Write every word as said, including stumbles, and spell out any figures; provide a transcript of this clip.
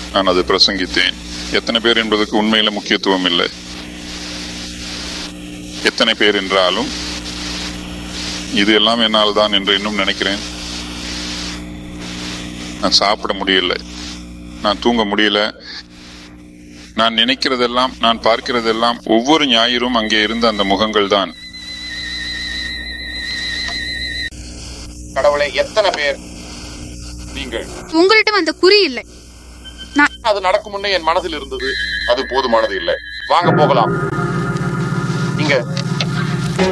நான் அதை பிரசங்கித்தேன். எத்தனை பேர் என்பதற்கு உண்மையில முக்கியத்துவம் இல்லை. எத்தனை பேர் என்றாலும் இது எல்லாம் என்னால் தான் என்று இன்னும் நினைக்கிறேன். நான் சாப்பிட முடியல, நான் தூங்க முடியல. நான் நினைக்கிறதெல்லாம், நான் பார்க்கிறதெல்லாம் ஒவ்வொரு ஞாயிறும் அங்கே இருந்த அந்த முகங்கள் தான். கடவுளே, எத்தனை பேர் நீங்கள்? உங்கள்ட்ட அந்த குறி இல்லை. அது நடக்கும் முன்னே என் மனதில் இருந்தது. அது போதுமானது இல்லை. வாங்க போகலாம். நீங்க